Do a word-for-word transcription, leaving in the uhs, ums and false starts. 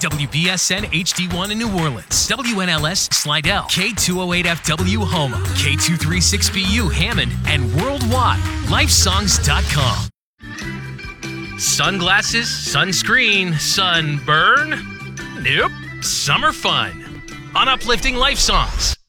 W B S N H D one in New Orleans, W N L S Slidell, K two oh eight F W Houma, K two thirty-six B U Hammond, and worldwide, lifesongs dot com. Sunglasses, sunscreen, sunburn? Nope. Summer fun on Uplifting Life Songs.